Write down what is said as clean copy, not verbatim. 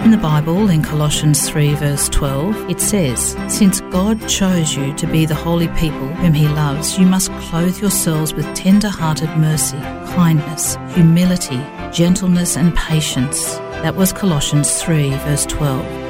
In the Bible, in Colossians 3 verse 12, it says, "Since God chose you to be the holy people whom he loves, you must clothe yourselves with tender-hearted mercy, kindness, humility, gentleness and patience." That was Colossians 3 verse 12.